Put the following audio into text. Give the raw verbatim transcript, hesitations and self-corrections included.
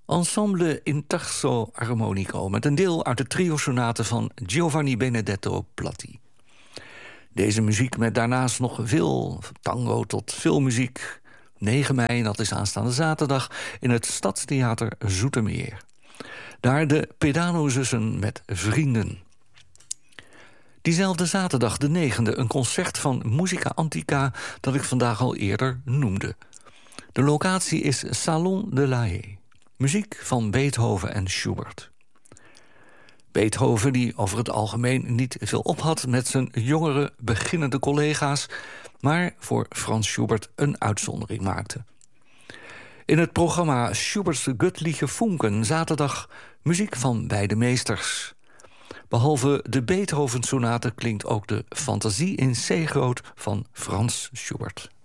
Ensemble in terzo armonico met een deel uit de trio-sonate van Giovanni Benedetto Platti. Deze muziek met daarnaast nog veel tango tot filmmuziek. negen mei, dat is aanstaande zaterdag, in het Stadstheater Zoetermeer. Daar de Pedano-zussen met vrienden. Diezelfde zaterdag, de negende, een concert van Musica Antica dat ik vandaag al eerder noemde. De locatie is Salon de la Haye. Muziek van Beethoven en Schubert. Beethoven, die over het algemeen niet veel op had met zijn jongere, beginnende collega's, maar voor Frans Schubert een uitzondering maakte. In het programma Schubert's Göttliche Funken zaterdag muziek van beide meesters. Behalve de Beethoven-sonate klinkt ook de Fantasie in C groot van Frans Schubert.